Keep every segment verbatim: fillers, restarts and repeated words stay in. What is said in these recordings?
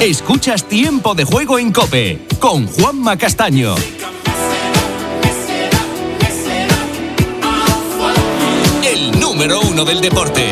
Escuchas Tiempo de Juego en COPE con Juanma Castaño. El número uno del deporte.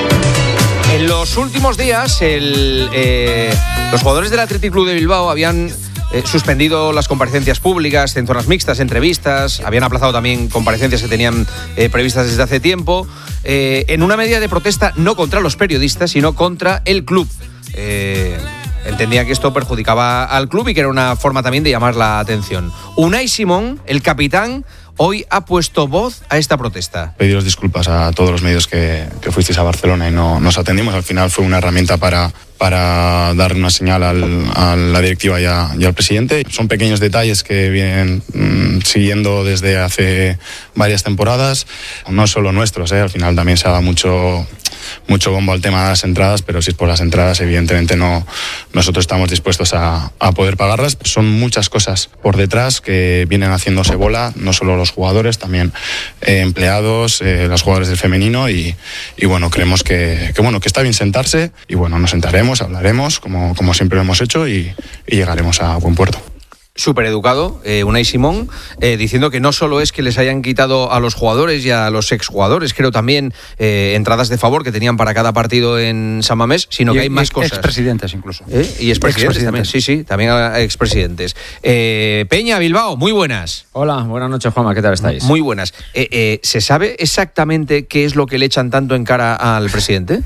En los últimos días, el, eh, los jugadores del Athletic Club de Bilbao habían eh, suspendido las comparecencias públicas en zonas mixtas, entrevistas, habían aplazado también comparecencias que tenían eh, previstas desde hace tiempo, eh, en una medida de protesta no contra los periodistas, sino contra el club. Eh, entendía que esto perjudicaba al club y que era una forma también de llamar la atención. Unai Simón, el capitán, hoy ha puesto voz a esta protesta. Pediros disculpas a todos los medios que, que fuisteis a Barcelona y no nos atendimos. Al final fue una herramienta para, para dar una señal al, a la directiva y, a, y al presidente. Son pequeños detalles que vienen mmm, siguiendo desde hace varias temporadas, no solo nuestros, ¿eh? Al final también se ha dado mucho... mucho bombo al tema de las entradas, pero si es por las entradas, evidentemente no, nosotros estamos dispuestos a, a poder pagarlas. Son muchas cosas por detrás que vienen haciéndose bola, no solo los jugadores, también eh, empleados, eh, los jugadores del femenino y, y bueno, creemos que, que bueno que está bien sentarse y bueno, nos sentaremos, hablaremos como, como siempre lo hemos hecho y, y llegaremos a buen puerto. Súper educado, eh, Unai Simón, eh, diciendo que no solo es que les hayan quitado a los jugadores y a los exjugadores, creo también eh, entradas de favor que tenían para cada partido en San Mamés, sino y, que hay más cosas. Expresidentes incluso. ¿Eh? Y expresidentes también, sí, sí, también a expresidentes. Eh, Peña, Bilbao, muy buenas. Hola, buenas noches, Juanma, ¿qué tal estáis? Muy buenas. Eh, eh, ¿Se sabe exactamente qué es lo que le echan tanto en cara al presidente?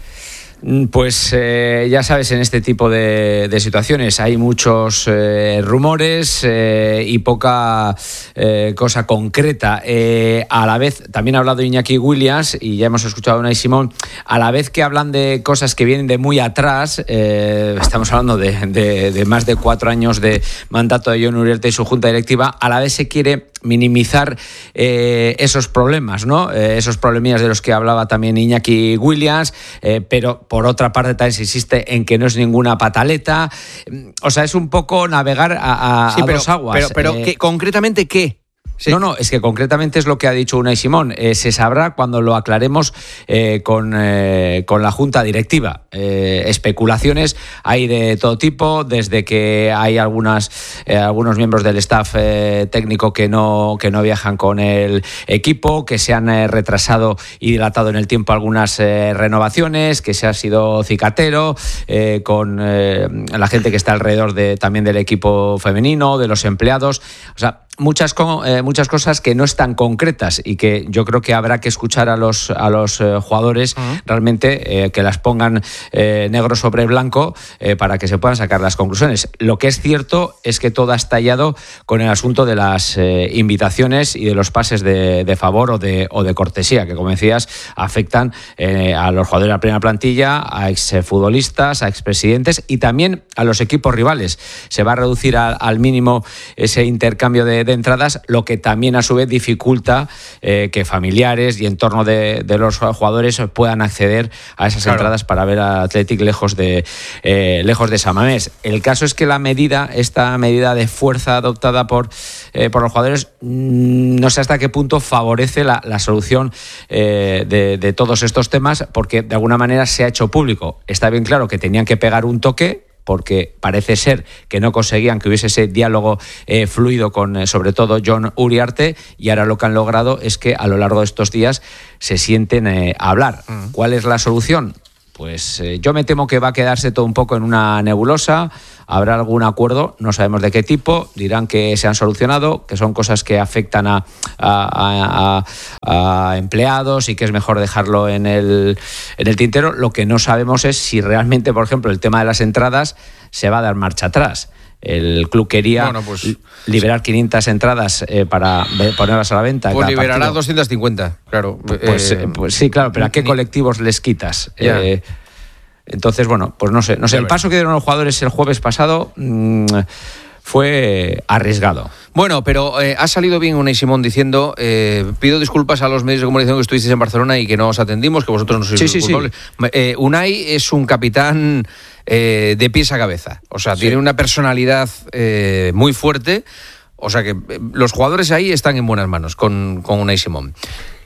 Pues eh, ya sabes, en este tipo de, de situaciones hay muchos eh, rumores eh, y poca eh, cosa concreta. Eh, a la vez, también ha hablado Iñaki Williams y ya hemos escuchado a Unai Simón, a la vez que hablan de cosas que vienen de muy atrás, eh, estamos hablando de, de, de más de cuatro años de mandato de Jon Uriarte y su junta directiva, a la vez se quiere minimizar eh, esos problemas, ¿no? Eh, esos problemillas de los que hablaba también Iñaki Williams, eh, pero por otra parte también se insiste en que no es ninguna pataleta. O sea, es un poco navegar a, a, sí, pero, a dos aguas. Pero, pero eh, ¿qué, concretamente qué? Sí. No, no, es que concretamente es lo que ha dicho Unai Simón. Eh, se sabrá cuando lo aclaremos eh, con, eh, con la junta directiva. Eh, especulaciones hay de todo tipo, desde que hay algunas eh, algunos miembros del staff eh, técnico que no, que no viajan con el equipo, que se han eh, retrasado y dilatado en el tiempo algunas eh, renovaciones, que se ha sido cicatero, eh, con eh, la gente que está alrededor de, también del equipo femenino, de los empleados. O sea, muchas eh, muchas cosas que no están concretas y que yo creo que habrá que escuchar a los a los eh, jugadores uh-huh. realmente eh, que las pongan eh, negro sobre blanco eh, para que se puedan sacar las conclusiones. Lo que es cierto es que todo ha estallado con el asunto de las eh, invitaciones y de los pases de, de favor o de o de cortesía, que como decías afectan eh, a los jugadores de la primera plantilla, a exfutbolistas, a expresidentes y también a los equipos rivales. Se va a reducir a, al mínimo ese intercambio de, de entradas, lo que también a su vez dificulta eh, que familiares y entorno de, de los jugadores puedan acceder a esas claro. entradas para ver al Athletic lejos de eh, lejos de San Mamés. El caso es que la medida, esta medida de fuerza adoptada por, eh, por los jugadores, mmm, no sé hasta qué punto favorece la, la solución eh, de, de todos estos temas, porque de alguna manera se ha hecho público. Está bien claro que tenían que pegar un toque, porque parece ser que no conseguían que hubiese ese diálogo eh, fluido con, eh, sobre todo, Jon Uriarte, y ahora lo que han logrado es que a lo largo de estos días se sienten eh, a hablar. Mm. ¿Cuál es la solución? Pues eh, yo me temo que va a quedarse todo un poco en una nebulosa. Habrá algún acuerdo, no sabemos de qué tipo, dirán que se han solucionado, que son cosas que afectan a, a, a, a empleados y que es mejor dejarlo en el, en el tintero. Lo que no sabemos es si realmente, por ejemplo, el tema de las entradas se va a dar marcha atrás. El club quería bueno, pues, liberar quinientas entradas eh, para ponerlas a la venta. Pues liberará partido. doscientas cincuenta, claro. Pues, eh, pues sí, claro, pero ¿a qué colectivos les quitas? Eh, entonces, bueno, pues no sé. no sé. El paso que dieron los jugadores el jueves pasado mmm, fue arriesgado. Bueno, pero eh, ha salido bien Unai Simón diciendo eh, pido disculpas a los medios de comunicación que estuvisteis en Barcelona y que no os atendimos, que vosotros no sois sí, culpables. Sí, sí. Eh, Unai es un capitán eh, de pies a cabeza. O sea, sí. tiene una personalidad eh, muy fuerte. O sea que eh, los jugadores ahí están en buenas manos con, con Unai Simón.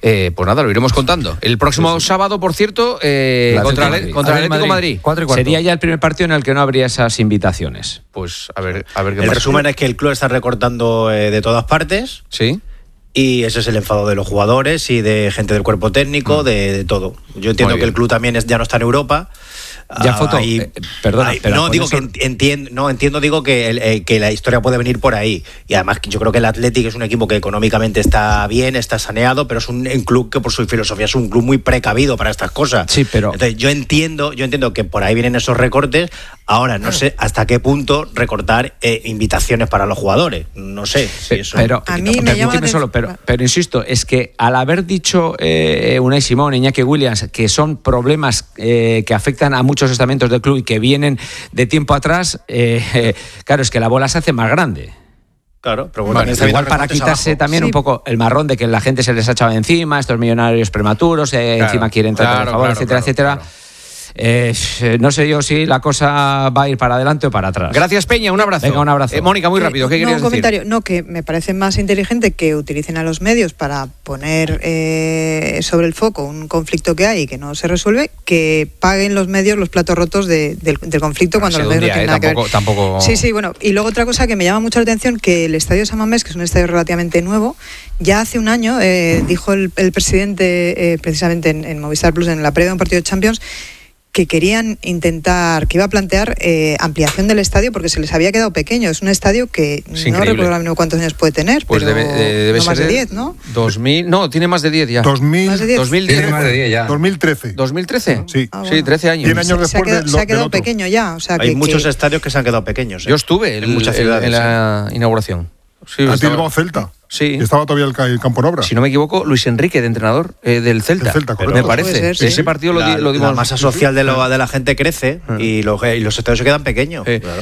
Eh, pues nada, lo iremos contando. El próximo sí, sí. sábado, por cierto, eh, contra, Madrid. contra el Atlético Madrid. Madrid. Sería ya el primer partido en el que no habría esas invitaciones. Pues a ver, a ver qué El pasa. resumen es que el club está recortando eh, de todas partes. Sí. Y ese es el enfado de los jugadores y de gente del cuerpo técnico, mm. de, de todo. Yo entiendo que el club también es, ya no está en Europa. Ya foto, ahí, eh, perdona, ahí, pero no digo eso... que entiendo, no entiendo digo que, el, eh, que la historia puede venir por ahí, y además yo creo que el Athletic es un equipo que económicamente está bien, está saneado, pero es un, un club que por su filosofía es un club muy precavido para estas cosas. Sí, pero entonces yo entiendo, yo entiendo que por ahí vienen esos recortes. Ahora no sé hasta qué punto recortar eh, invitaciones para los jugadores, no sé. Si eso... Pero a mí me llama solo, pero, pero insisto, es que al haber dicho eh, Unai Simón, Iñaki Williams, que son problemas eh, que afectan a muchos estamentos del club y que vienen de tiempo atrás, eh, eh, claro, es que la bola se hace más grande. Claro, pero bueno, vale, igual para quitarse abajo. también sí. un poco el marrón de que la gente se les ha echado encima, estos millonarios prematuros, eh, claro, encima quieren tratar claro, de favor, claro, etcétera, claro, etcétera. Claro. Eh, no sé yo si la cosa va a ir para adelante o para atrás. Gracias, Peña, un abrazo. Venga, un abrazo. Eh, Mónica, muy rápido, ¿qué no, querías un comentario. decir? No, que me parece más inteligente que utilicen a los medios para poner eh, sobre el foco un conflicto que hay y que no se resuelve, que paguen los medios los platos rotos de, del, del conflicto cuando los medios día, no tienen eh, nada tampoco, que ver. Tampoco... Sí, sí, bueno. Y luego otra cosa que me llama mucho la atención, que el estadio de San Mamés, que es un estadio relativamente nuevo, ya hace un año eh, dijo el, el presidente eh, precisamente en, en Movistar Plus, en la previa de un partido de Champions, que querían intentar, que iba a plantear eh, ampliación del estadio porque se les había quedado pequeño. Es un estadio que es no recuerdo ahora mismo cuántos años puede tener, pues pero debe, debe no ser más de diez, ¿no? dos mil, no, tiene más de diez ya. dos mil, más de diez. dos mil diez. Tiene más de diez ya. dos mil trece. ¿dos mil trece? Sí. Ah, bueno. Sí, trece años. cien años se, después se ha quedado, del, se ha quedado del otro. pequeño ya. O sea, hay que, muchos que... estadios que se han quedado pequeños. ¿eh? Yo estuve en, en muchas ciudades en la sí. inauguración. Sí, ¿A ti estaba... Bilbao Celta? Sí. Estaba todavía el, el campo en obra. Si no me equivoco, Luis Enrique, de entrenador eh, del Celta. El Celta, me parece. Ser, sí. Ese partido lo, la, di, lo dimos. La masa social de, lo, de la gente crece uh-huh. y, los, y los estadios se quedan pequeños. Eh, claro.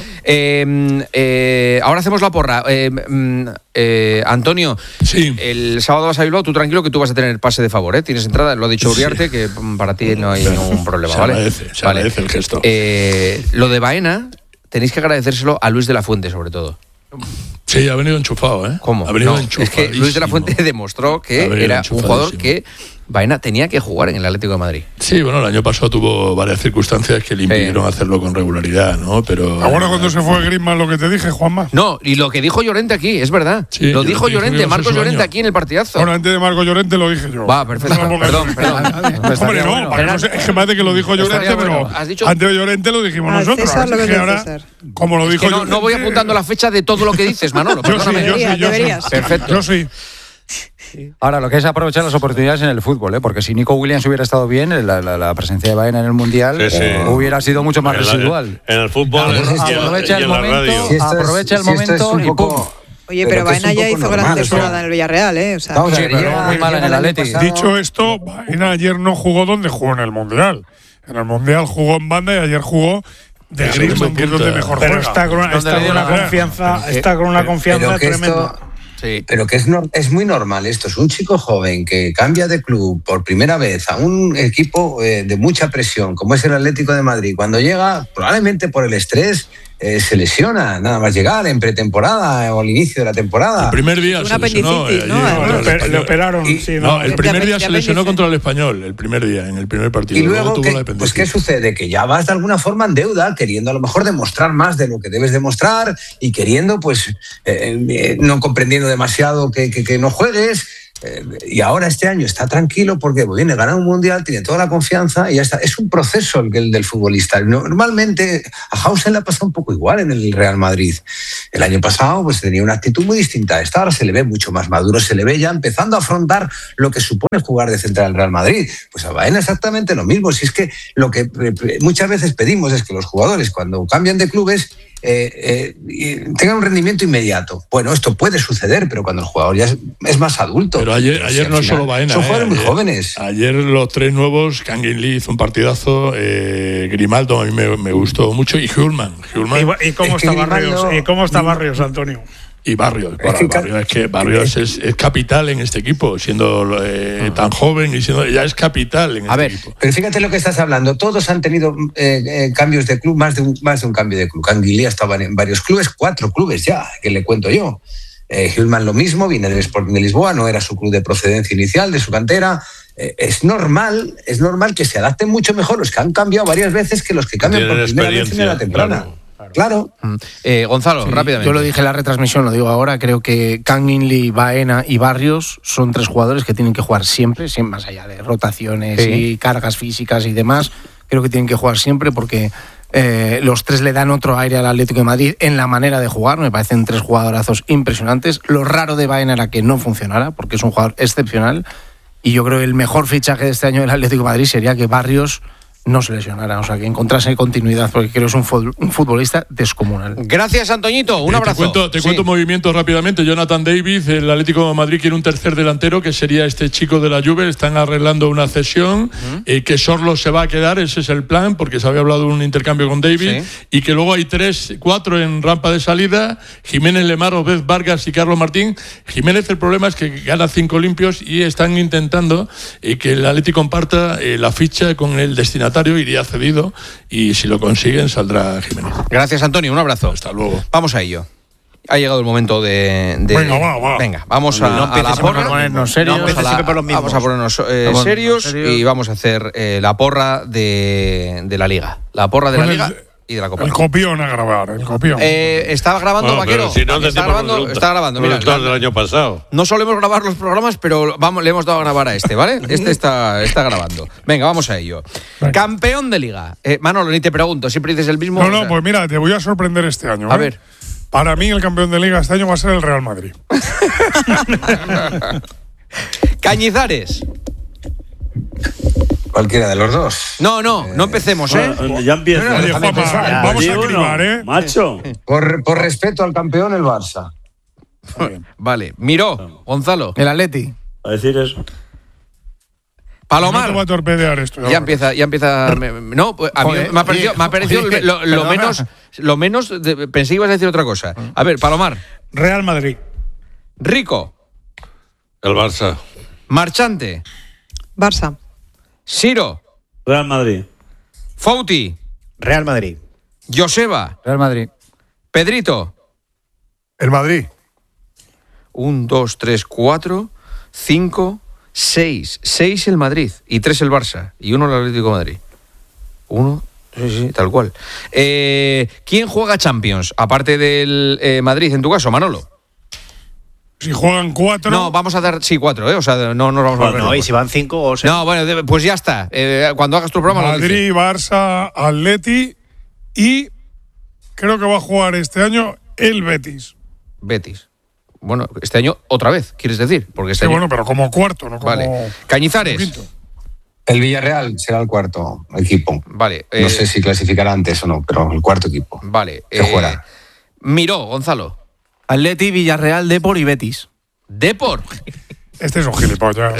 eh, eh, ahora hacemos la porra. Eh, eh, Antonio, sí. el sábado vas a Bilbao, tú tranquilo que tú vas a tener pase de favor, ¿eh? Tienes entrada, lo ha dicho Uriarte, sí. que para ti no hay ningún problema, se ¿vale? Agradece, se vale. agradece el gesto. Eh, lo de Baena, tenéis que agradecérselo a Luis de la Fuente, sobre todo. Sí, ha venido enchufado, ¿eh? ¿Cómo? Ha venido no, es que Luis de la Fuente demostró que era un jugador que Baena tenía que jugar en el Atlético de Madrid. Sí, bueno, el año pasado tuvo varias circunstancias que le impidieron sí. hacerlo con regularidad, ¿no? Pero ahora cuando se fue Griezmann, lo que te dije, Juanma. No, y lo que dijo Llorente aquí, es verdad. Sí, lo dijo Llorente, Marcos Llorente aquí en el partidazo. Bueno, antes de Marcos Llorente lo dije yo. Va, perfecto. No, perdón, perdón. Hombre, no, para no sé, es que parece que lo dijo Llorente, pero dicho... antes de Llorente lo dijimos ah, nosotros. César, lo que que ahora, César. como lo es dijo que no, Llorente. No voy apuntando la fecha de todo lo que dices, Manolo. Yo sí, yo sí, yo sí. Perfecto. Yo sí. Ahora, lo que es aprovechar las oportunidades en el fútbol, ¿eh? Porque si Nico Williams hubiera estado bien, la, la, la presencia de Baena en el Mundial sí, sí. Eh, hubiera sido mucho más en residual. La, en el fútbol claro, en, aprovecha y en, el y en momento, la radio. Si aprovecha es, el si momento y pum. Oye, pero, pero Baena ya hizo gran temporada en el Villarreal, ¿eh? O sea, Vamos, sí, pero muy mal en el Atleti. Dicho esto, Baena ayer no jugó donde jugó en el Mundial. En el Mundial jugó en banda y ayer jugó de Griezmann, que es donde mejor pero juega. Está con, está con una confianza, está con una confianza tremenda. Sí. Pero que es, no, es muy normal esto, es un chico joven que cambia de club por primera vez a un equipo eh, de mucha presión como es el Atlético de Madrid. Cuando llega, probablemente por el estrés, eh, se lesiona nada más llegar en pretemporada o al inicio de la temporada. El primer día una se lesionó. Eh, ¿no? No, le, le operaron. Y, sí, no, no, el primer día se lesionó contra el Español, el primer día, en el primer partido. Y luego, luego tuvo ¿qué, la apendicitis. pues ¿qué sucede? Que ya vas de alguna forma en deuda, queriendo a lo mejor demostrar más de lo que debes demostrar y queriendo, pues, eh, eh, no comprendiendo demasiado que, que, que no juegues. Eh, y ahora este año está tranquilo porque viene a ganar un mundial, tiene toda la confianza y ya está. Es un proceso el, el del futbolista. Normalmente a Hausen le ha pasado un poco igual en el Real Madrid. El año pasado pues tenía una actitud muy distinta a esta. Ahora se le ve mucho más maduro, se le ve ya empezando a afrontar lo que supone jugar de central al Real Madrid. Pues a Baena exactamente lo mismo. Si es que lo que muchas veces pedimos es que los jugadores cuando cambian de clubes Eh, eh, tengan un rendimiento inmediato. Bueno, esto puede suceder, pero cuando el jugador ya es, es más adulto. Pero ayer, pero ayer si no es final, solo Baena. Son eh, jugadores ayer, muy jóvenes. Ayer los tres nuevos, Kangin Lee hizo un partidazo, eh, Grimaldo a mí me, me gustó mucho y Hjulman. ¿Y, y cómo está Barrios? ¿Y cómo está Barrios, Antonio? Y Barrios, para es que, Barrios, es que Barrios es, es capital en este equipo, siendo eh, tan joven y siendo ya es capital en a este ver, equipo. Pero fíjate lo que estás hablando, todos han tenido eh, eh, cambios de club, más de un, más de un cambio de club. Anguilía estaba en varios clubes, cuatro clubes ya, que le cuento yo. Eh, Hillman lo mismo, viene del Sporting de Lisboa, no era su club de procedencia inicial, de su cantera. Eh, es normal, es normal que se adapten mucho mejor los que han cambiado varias veces que los que cambian por primera vez en la temporada. Claro. Claro. Eh, Gonzalo, sí, rápidamente. Yo lo dije en la retransmisión, lo digo ahora. Creo que Kang In-lee, Baena y Barrios son tres jugadores que tienen que jugar siempre, siempre más allá de rotaciones sí. y cargas físicas y demás. Creo que tienen que jugar siempre porque eh, los tres le dan otro aire al Atlético de Madrid en la manera de jugar. Me parecen tres jugadorazos impresionantes. Lo raro de Baena era que no funcionara, porque es un jugador excepcional. Y yo creo que el mejor fichaje de este año del Atlético de Madrid sería que Barrios no se lesionara, o sea, que encontrase continuidad, porque creo que es un futbolista descomunal. Gracias, Antoñito, un eh, abrazo. Te cuento, te sí. cuento movimientos rápidamente. Jonathan David, el Atlético de Madrid quiere un tercer delantero, que sería este chico de la Juve. Están arreglando una cesión, uh-huh. eh, que Sorlo se va a quedar, ese es el plan, porque se había hablado de un intercambio con David, sí. y que luego hay tres, cuatro en rampa de salida, Jiménez, Lemar, Obed Vargas y Carlos Martín. Jiménez, el problema es que gana cinco limpios y están intentando eh, que el Atlético comparta eh, la ficha con el destinatario, iría cedido, y si lo consiguen saldrá Jiménez. Gracias, Antonio, un abrazo. Hasta luego. Vamos a ello. Ha llegado el momento de... de... Venga, va, va. Venga, vamos a, no a la porra. A ponernos serios. No, vamos, a la, por los vamos a ponernos eh, vamos serios, serios y vamos a hacer eh, la porra de, de la Liga. La porra de la Liga el, y de la Copa. El copión a grabar, el copión. Eh, ¿Estaba grabando, bueno, Vaquero? Si no, ¿Está grabando? Está grabando. Mira, el del año pasado. No solemos grabar los programas, pero vamos, le hemos dado a grabar a este, ¿vale? Este está, está grabando. Venga, vamos a ello. Venga. Campeón de Liga. Eh, Manolo, ni te pregunto, siempre dices el mismo. No, no, o sea... pues mira, te voy a sorprender este año. A ¿eh? ver. Para mí el campeón de Liga este año va a ser el Real Madrid. Cañizares. Cualquiera de los dos. No, no, no empecemos, ¿eh? Bueno, ya empieza. Oye, Juanma, ya, vamos a uno, cribar, ¿eh? Macho. Por, por respeto al campeón, el Barça. Vale, Miró, Gonzalo. El Atleti. A decir eso. Palomar. No te va a torpedear esto. Ya, ya empieza, ya empieza. Me, no, pues a mí Joder, me ha parecido, me ha parecido joder, lo, lo menos, lo menos. De, pensé que ibas a decir otra cosa. A ver, Palomar. Real Madrid. Rico. El Barça. Marchante. Barça. Siro. Real Madrid. Fouti. Real Madrid. Joseba. Real Madrid. Pedrito. El Madrid. Un, dos, tres, cuatro, cinco, seis. Seis el Madrid y tres el Barça y uno el Atlético de Madrid. Uno, sí, sí, tal cual. Eh, ¿Quién juega Champions? Aparte del eh, Madrid, en tu caso, Manolo. Si juegan cuatro. No, vamos a dar, sí, cuatro, ¿eh? O sea, no nos vamos a volver. No, y si van cinco o seis. No, bueno, pues ya está. Eh, cuando hagas tu programa Madrid, lo dices. Barça, Atleti y creo que va a jugar este año el Betis. Betis. Bueno, este año otra vez, ¿quieres decir? Porque este sí, año... bueno, pero como cuarto, ¿no? Como vale. Cañizares. Quinto. El Villarreal será el cuarto equipo. Vale. Eh, no sé eh, si clasificará antes o no, pero el cuarto equipo. Vale. Se eh, juega. Miró, Gonzalo. Atleti, Villarreal, Depor y Betis. ¿Depor? Este es un gilipollas.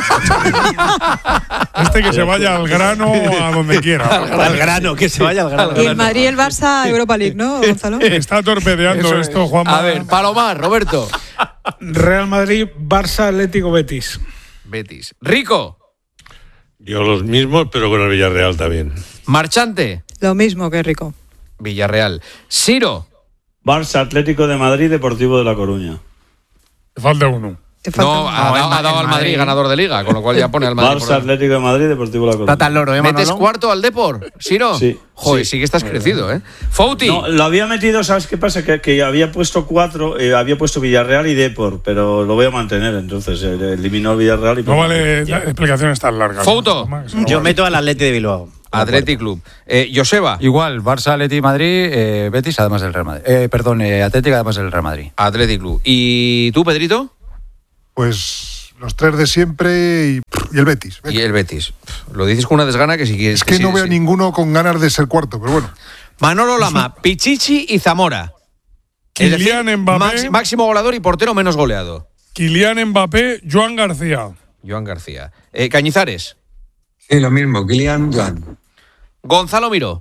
Este que se vaya al grano a donde quiera. Al, al grano, que se vaya al grano. Y el Madrid y el Barça Europa League, ¿no, Gonzalo? Está torpedeando Eso esto, Juanma. A ver, Palomar, Roberto. Real Madrid, Barça, Atlético, Betis. Betis. Rico. Yo los mismos, pero con el Villarreal también. Marchante. Lo mismo que Rico. Villarreal. Siro. Barça, Atlético de Madrid, Deportivo de La Coruña. Te falta uno. No, ha, dado, ha dado al Madrid, Madrid ganador de Liga, con lo cual ya pone al Madrid. Barça, Atlético de Madrid, Deportivo de La Coruña. Está tan loro, ¿eh, Manolo? ¿Metes cuarto al Depor? ¿Sí no? Sí. Joder, sí, sí que estás crecido, ¿eh? Fouti. No, lo había metido, ¿sabes qué pasa? Que, que había puesto cuatro, eh, había puesto Villarreal y Depor, pero lo voy a mantener, entonces eh, eliminó el Villarreal y... No vale explicaciones tan largas. Fouto. ¿No? Yo meto al Atleti de Bilbao. Athletic Club. Eh, Joseba. Igual, Barça, Atleti, Madrid, eh, Betis, además del Real Madrid. Eh, perdón, eh, Atlético, además del Real Madrid. Athletic Club. ¿Y tú, Pedrito? Pues los tres de siempre y, y el Betis. Venga. Y el Betis. Lo dices con una desgana que si quieres. Es que, que no sí, veo sí. ninguno con ganas de ser cuarto, pero bueno. Manolo Lama, Pichichi y Zamora. Kylian decir, Mbappé. Max, máximo goleador y portero menos goleado. Kylian Mbappé, Joan García. Joan García. Eh, Cañizares. Sí, lo mismo, Kylian, Joan. Gonzalo Miró.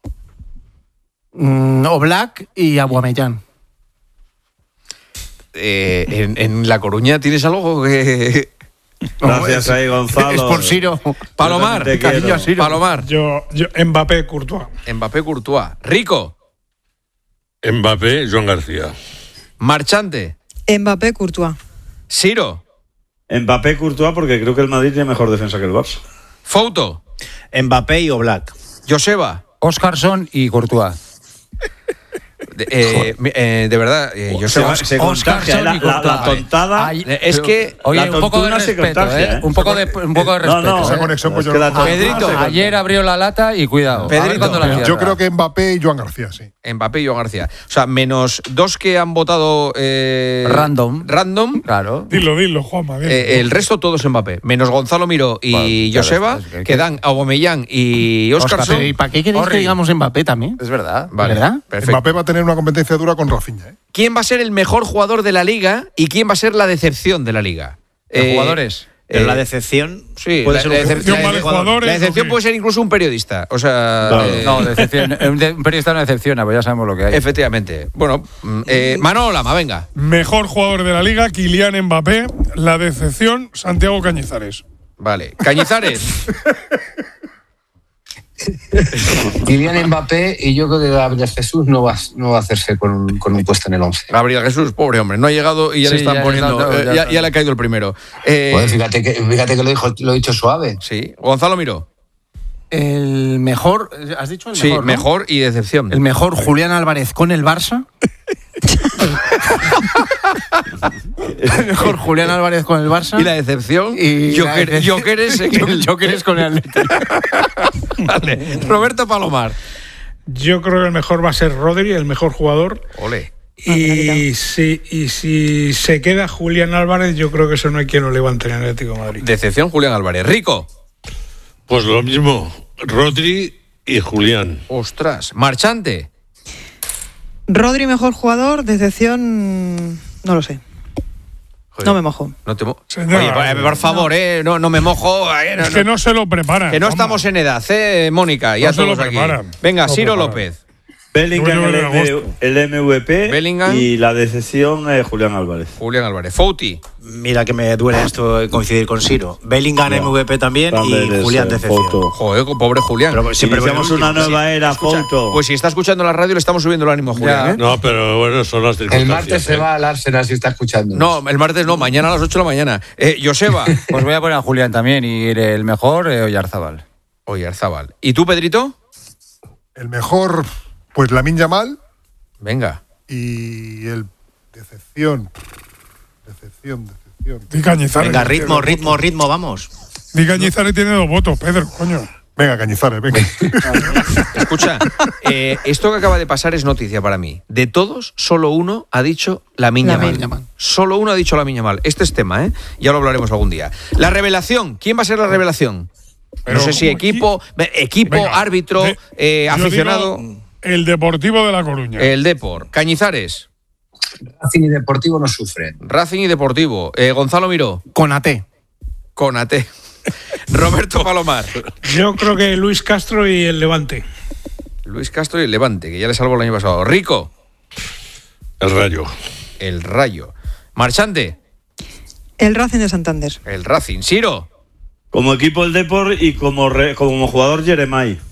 Mm, Oblak y Aubameyang. Eh, en, en La Coruña tienes algo que... Gracias no, ahí, Gonzalo. Es por Siro. Palomar. Cariño a Siro. Palomar. Yo, yo, Mbappé, Courtois. Mbappé, Courtois. Rico. Mbappé, Joan García. Marchante. Mbappé, Courtois. Siro. Mbappé, Courtois, porque creo que el Madrid tiene mejor defensa que el Barça. Foto. Mbappé y Oblak. Joseba. Oscarson y Courtois. De, eh, eh, de verdad, eh, Joseba. Se, se contagia la, la, la tontada. Ay, es que oye, la un poco de respeto, contagia, ¿eh? Un poco de, un poco de respeto. No, no, Esa ¿eh? conexión, pues es yo que no- la Pedrito, tontada se Ayer abrió la lata y cuidado. Pedrito. A ver cuándo la Yo cierra. creo que Mbappé y Joan García, sí. Mbappé y Joan García. O sea, menos dos que han votado eh, Random. Random. Claro. Dilo, dilo, Juanma. dilo. Eh, el resto todos Mbappé. Menos Gonzalo Miró y Bueno, claro, Joseba, es que- que dan Aubameyang y Oscarson. Pero, ¿y para qué queréis que digamos Mbappé también? Es verdad. Vale, ¿Verdad? perfecto. Mbappé va a tener una competencia dura con Rafinha, ¿eh? ¿Quién va a ser el mejor jugador de la liga y quién va a ser la decepción de la liga? ¿Los Eh, jugadores? Pero eh, la decepción Sí, puede la, ser la un decep- decepción la vale decep- jugadores, la decepción ¿o qué? puede ser incluso un periodista. O sea, Claro. eh, No, decepción. Un, de- un periodista no decepciona, pues ya sabemos lo que hay. efectivamente. Bueno, mm, eh, Manolo Lama, venga. Mejor jugador de la liga, Kylian Mbappé. La decepción, Santiago Cañizares. Vale. Cañizares. Kylian Mbappé, y yo creo que Gabriel Jesús no va, no va a hacerse con un, con un puesto en el once. Gabriel Jesús, pobre hombre, no ha llegado y ya Sí, le están ya poniendo. está, eh, ya ya, está. ya le ha caído el primero. Eh, Joder, fíjate que, fíjate que lo, dijo, lo he dicho suave. sí. Gonzalo Miró. El mejor, ¿has dicho el Sí, mejor? ¿no? mejor y decepción. El mejor, Julián Álvarez con el Barça. El mejor, Julián Álvarez con el Barça. Y la decepción. Y la Joker- decepción- Jokeres en el- Jokeres con el Atlético. Vale. Roberto Palomar. Yo creo que el mejor va a ser Rodri, el mejor jugador. Ole. Y si, y si se queda Julián Álvarez, yo creo que eso no hay quien lo levante en el Atlético de Madrid. Decepción, Julián Álvarez. Rico. Pues lo mismo, Rodri y Julián. Ostras. Marchante. Rodri, mejor jugador, decepción. No lo sé. Joder. No me mojo. No te mo- Señor, Oye, por, por favor, eh, no, no me mojo. eh, no, Es que no. no se lo preparan. Que no Juanma. estamos en edad, ¿eh, Mónica? Ya No se lo todos aquí. preparan. Venga, No Ciro preparan. López. Bellingham, Yo el, creo que en M- agosto. el M V P. Bellingham. Y la decepción, eh, Julián Álvarez. Julián Álvarez. Fouti. Mira que me duele esto coincidir con Siro. Bellingham M V P también También y es, Julián eh, decepción. foto. Joder, pobre Julián. Pero siempre Iniciamos voy una último. nueva era, Escucha, foto. pues si está escuchando la radio, le estamos subiendo el ánimo a Julián. Ya. ¿eh? No, pero bueno, son las El circunstancias. martes se ¿eh? va al Arsenal si está escuchando. No, el martes no, mañana a las ocho de la mañana. Eh, Joseba. Pues voy a poner a Julián también y el mejor, eh, Oyarzábal. Oye, Arzabal. ¿Y tú, Pedrito? El mejor, pues Lamine Yamal. Venga. Y el decepción. Decepción, decepción. Di Cañizares. Venga, que tiene ritmo, dos ritmo, ritmo, vamos. votos. Di Cañizares tiene dos votos, Pedro, coño. Venga, Cañizares, venga. Escucha, eh, esto que acaba de pasar es noticia para mí. De todos, solo uno ha dicho Lamine Lamine Yamal. Yamal. Solo uno ha dicho Lamine Yamal. Este es tema, ¿eh? Ya lo hablaremos algún día. La revelación. ¿Quién va a ser la revelación? Pero no sé si ¿cómo equipo, equipo, Venga, árbitro, de- eh, yo aficionado. digo el Deportivo de La Coruña. El Depor. Cañizares. Racing y Deportivo no sufren. Racing y Deportivo. Eh, Gonzalo Miró. Con A T. Con A T. Roberto Palomar. Yo creo que Luis Castro y el Levante. Luis Castro y el Levante, que ya le salvó el año pasado. Rico. El Rayo. El Rayo. Marchante. El Racing de Santander. El Racing. Siro. Como equipo el Depor y como, re- como jugador Jeremai.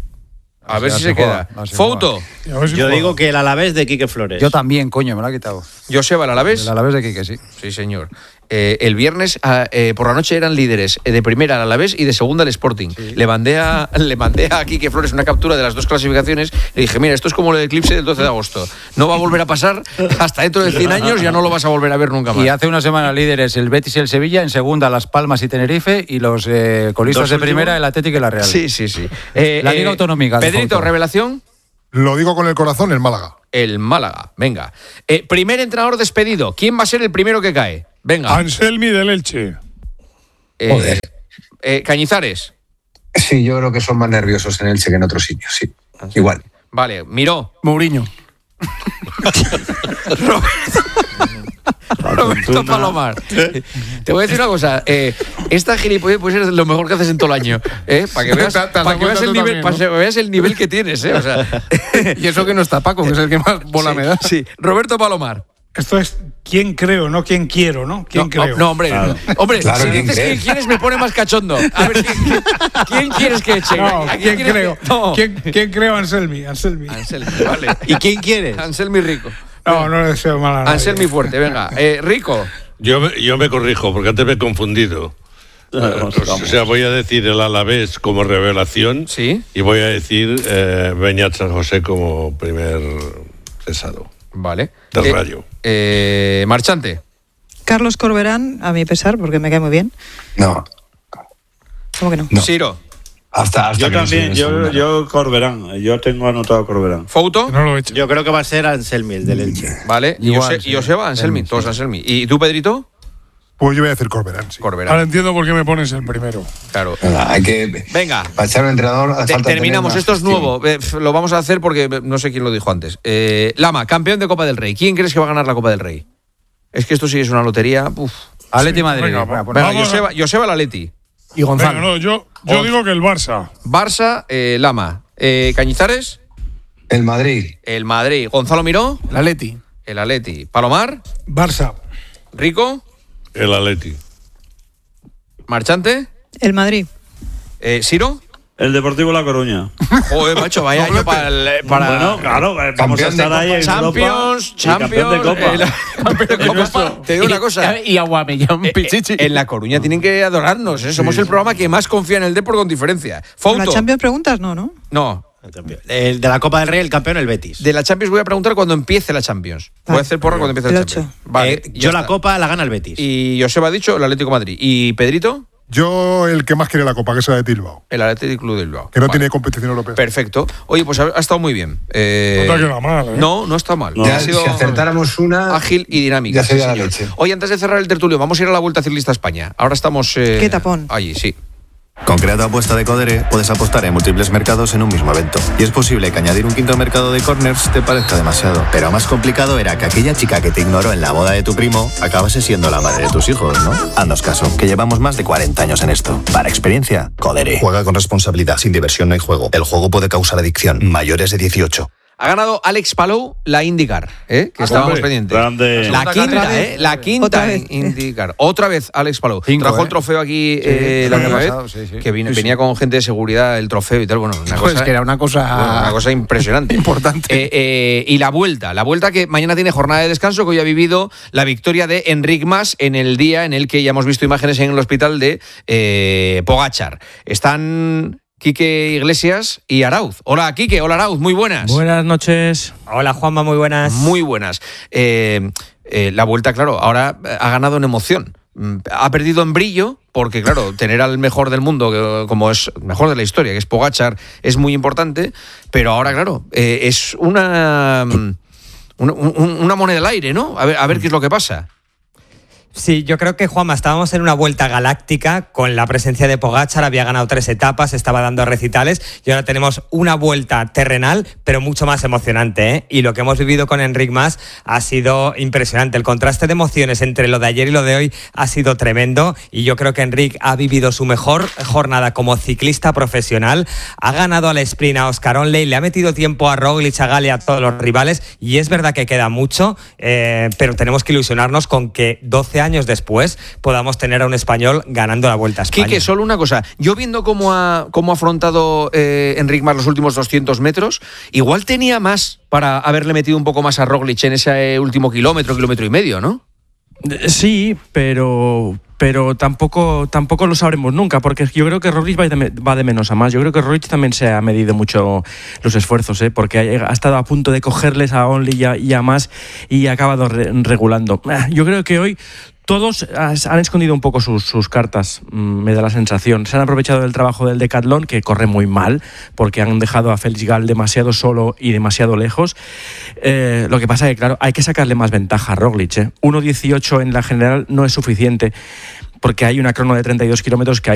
A ver Ya si se se juega, queda. no se Fouto. Y a ver si Yo juega. digo que el Alavés de Quique Flores. Yo también, coño, me lo ha quitado. Joseba, ¿el Alavés? El Alavés de Quique, sí. Sí, señor. Eh, el viernes ah, eh, por la noche eran líderes eh, de primera el Alavés y de segunda el Sporting. Le mandé a le mandé a Quique Flores una captura de las dos clasificaciones y dije, mira, esto es como el eclipse del doce de agosto. No va a volver a pasar hasta dentro de cien años, ya no lo vas a volver a ver nunca más. Y hace una semana líderes el Betis y el Sevilla, en segunda Las Palmas y Tenerife, y los eh, colistas ¿Dos de últimos? primera el Atlético y la Real. Sí, sí, sí. Eh, La Liga eh, Autonómica de Pedrito, Fouto. revelación. Lo digo con el corazón, el Málaga. El Málaga. Venga. Eh, primer entrenador despedido. ¿Quién va a ser el primero que cae? Venga. Anselmi del Elche. Eh, Joder. eh, Cañizares. Sí, yo creo que son más nerviosos en Elche que en otros sitios, sí. Igual. Vale, Miró. Mourinho. Roberto Palomar. Te voy a decir una cosa. Eh, esta gilipollez puede ser lo mejor que haces en todo el año. ¿eh? Para que veas, Te- te has dado para que veas cuenta el tú nivel, también, para ¿no? que veas el nivel que tienes. ¿eh? O sea, Y eso que no está Paco, que es el que más bola sí, me da. Sí. Roberto Palomar. Esto es quién creo, no quién quiero, ¿no? ¿Quién no, creo? No, hombre. Claro. Hombre, Claro, si ¿quién dices crees? quién quieres me pone más cachondo. A ver, ¿quién, quién- quién quieres que eche? No, ¿A ¿quién quieres creo? que- No. ¿Quién, quién creo? Anselmi, Anselmi. Anselmi, vale. ¿Y quién quieres? Anselmi Rico. No, no le deseo mal a nadie. Anselmi fuerte, venga. Eh, Rico. Yo, me- yo me corrijo, porque antes me he confundido. Vamos, Eh, vamos. O sea, voy a decir el Alavés como revelación. Sí. Y voy a decir eh, Beñat San José como primer cesado. Vale. Del Eh, Rayo. eh, Marchante. Carlos Corberán, a mi pesar, porque me cae muy bien. No. ¿Cómo que no? No. Siro. Hasta, hasta Yo que no también, se- yo, yo Corberán, yo tengo anotado Corberán. Fouto. No lo he hecho. Yo creo que va a ser Anselmi, el del Elche. Vale. Y Igual, Jose- sí. y Joseba, Anselmi. Anselmi, Todos sí. Anselmi. ¿Y tú, Pedrito? Pues yo voy a decir Corberán, sí. Corberán. Ahora entiendo por qué me pones el primero. Claro. Venga, hay que. Venga. Para echar un entrenador hace Te- falta terminamos, tener esto es una gestión. nuevo. Eh, f- lo vamos a hacer porque eh, no sé quién lo dijo antes. Eh, Lama, campeón de Copa del Rey. ¿Quién crees que va a ganar la Copa del Rey? Es que esto sí es una lotería. Uf. Atleti Madrid. venga, Venga, va- pues Venga, Vamos a- Joseba, Joseba el Atleti. Y Gonzalo. Venga, no, yo, yo Once. digo que el Barça. Barça, eh, Lama. Eh, Cañizares, El Madrid. el Madrid. Gonzalo Miró, El Atleti. el Atleti. Palomar, Barça. Rico, El Atleti. Marchante, El Madrid. eh, Siro. El Deportivo La Coruña. Joder, macho, vaya año para el. Para Bueno, claro, eh, vamos a Campeón de estar ahí en Champions, Europa y campeón de Champions, Copa. eh, la- campeón de Copa. Te digo una cosa. Y Aguamellán, Eh, eh, Pichichi. en La Coruña tienen que adorarnos, ¿eh? Somos el programa que más confía en el Depor con diferencia. ¿La Fouto. Champions preguntas? No, ¿no? No. El de la Copa del Rey, el campeón, el Betis. De la Champions voy a preguntar cuando empiece la Champions. Voy a Vale. hacer porra cuando empiece El la ocho. Champions. Vale, Eh, ya yo la está. Copa la gana el Betis. Y Joseba ha dicho el Atlético de Madrid. ¿Y Pedrito? Yo el que más quiere la Copa, que es la de Bilbao. El Atlético Club de Bilbao. Que no Vale. tiene competición europea. Perfecto. Oye, pues ha, ha estado muy bien. Eh, No te ha quedado mal, ¿eh? No, no está mal. No. Ha Ya, sido si acertáramos una. ágil y dinámica. Ya sería sí, la señor. leche. Oye, antes de cerrar el tertulio, vamos a ir a la Vuelta Ciclista a España. Ahora estamos... eh, Qué tapón. Allí, sí. Con Create Apuesta de Codere puedes apostar en múltiples mercados en un mismo evento. Y es posible que añadir un quinto mercado de corners te parezca demasiado. Pero más complicado era que aquella chica que te ignoró en la boda de tu primo acabase siendo la madre de tus hijos, ¿no? Haznos caso, que llevamos más de cuarenta años en esto. Para experiencia, Codere. Juega con responsabilidad, sin diversión no hay juego. El juego puede causar adicción. Mayores de dieciocho. Ha ganado Alex Palou la IndyCar, ¿eh? que Ah, estábamos hombre, pendientes. grande. La Otra quinta, vez. ¿eh? La quinta Otra vez. IndyCar. Otra vez Alex Palou. Cinco, Trajo ¿eh? el trofeo aquí Sí, eh, el la año primera vez. pasado, sí, sí. Que vino- Sí, sí. venía con gente de seguridad el trofeo y tal. Bueno, una Pues cosa, que era una cosa, bueno, una cosa impresionante. importante. Eh, eh, y la vuelta. La vuelta que mañana tiene jornada de descanso, que hoy ha vivido la victoria de Enric Mas en el día en el que ya hemos visto imágenes en el hospital de eh, Pogačar. Están Quique Iglesias y Arauz. Hola, Quique. Hola, Arauz. Muy buenas. Buenas noches. Hola, Juanma, muy buenas. Muy buenas. Eh, eh, la vuelta, claro, ahora ha ganado en emoción. Mm, Ha perdido en brillo, porque, claro, tener al mejor del mundo, que, como es el mejor de la historia, que es Pogačar, es muy importante. Pero ahora, claro, eh, es una, mm, una, un- una moneda al aire, ¿no? A ver, a ver qué es lo que pasa. Sí, yo creo que, Juanma, estábamos en una vuelta galáctica con la presencia de Pogačar, había ganado tres etapas, estaba dando recitales y ahora tenemos una vuelta terrenal, pero mucho más emocionante, ¿eh? Y lo que hemos vivido con Enric Mas ha sido impresionante. El contraste de emociones entre lo de ayer y lo de hoy ha sido tremendo y yo creo que Enric ha vivido su mejor jornada como ciclista profesional, ha ganado al sprint a Oscar Onley, le ha metido tiempo a Roglic, a Gali, a todos los rivales y es verdad que queda mucho, eh, pero tenemos que ilusionarnos con que doce años después podamos tener a un español ganando la Vuelta a España. Quique, solo una cosa. Yo viendo cómo ha, cómo ha afrontado eh, Enric Mas los últimos doscientos metros, igual tenía más para haberle metido un poco más a Roglic en ese eh, último kilómetro, kilómetro y medio, ¿no? Sí, pero pero tampoco tampoco lo sabremos nunca, porque yo creo que Roglic va de, va de menos a más. Yo creo que Roglic también se ha medido mucho los esfuerzos, ¿eh? Porque ha, ha estado a punto de cogerles a Only y a, y a Mas y ha acabado re, regulando. Yo creo que hoy todos han escondido un poco sus, sus cartas, me da la sensación. Se han aprovechado del trabajo del Decathlon, que corre muy mal, porque han dejado a Félix Gal demasiado solo y demasiado lejos. Eh, lo que pasa es que, claro, hay que sacarle más ventaja a Roglic, ¿eh? uno dieciocho en la general no es suficiente, porque hay una crono de treinta y dos kilómetros que hay